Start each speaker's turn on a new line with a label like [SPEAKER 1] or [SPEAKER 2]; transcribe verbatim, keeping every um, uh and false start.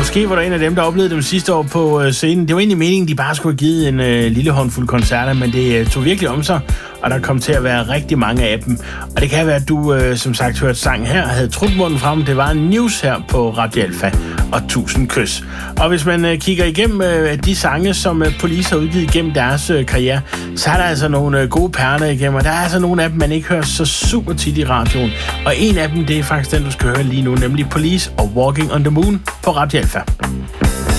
[SPEAKER 1] Måske var der en af dem, der oplevede dem sidste år på øh, scenen. Det var egentlig meningen, de bare skulle have givet en øh, lille håndfuld koncerter, men det øh, tog virkelig om sig, og der kom til at være rigtig mange af dem. Og det kan være, at du, øh, som sagt, hørte sang her, havde trutmunden frem. Det var en news her på Radio Alfa, og tusind kys. Og hvis man øh, kigger igennem øh, de sange, som øh, Police har udgivet igennem deres øh, karriere, så er der altså nogle øh, gode perler igennem, og der er altså nogle af dem, man ikke hører så super tit i radioen. Og en af dem, det er faktisk den, du skal høre lige nu, nemlig Police og Walking on the Moon på Radio Alfa.